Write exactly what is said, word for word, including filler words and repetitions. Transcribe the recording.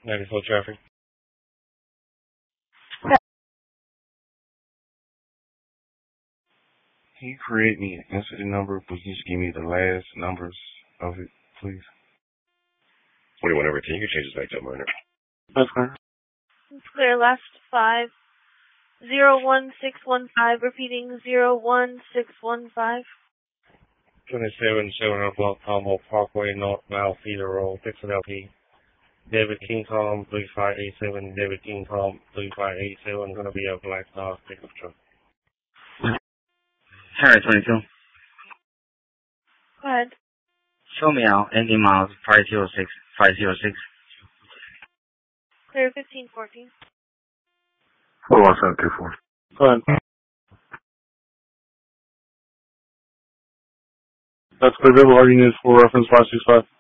ninety-four traffic. Can you create me an incident number, but you just give me the last numbers of it, please? What do you want everything? You can change this back to a minor. That's clear. It's clear. Last five. Zero one six one five. Repeating zero one six one five. Twenty-seven seven o'clock Palmo Parkway North Mile Feeder Road, Dixon L P. David King Tom three five eight seven. David King Tom three five eight seven. Gonna be a black Dodge pickup truck. Harry twenty-two. Go ahead. Show me out. Ending miles five zero six. five zero six. Clear fifteen fourteen. four one seven two four. Go ahead. That's clear. Double R unit for reference five six five.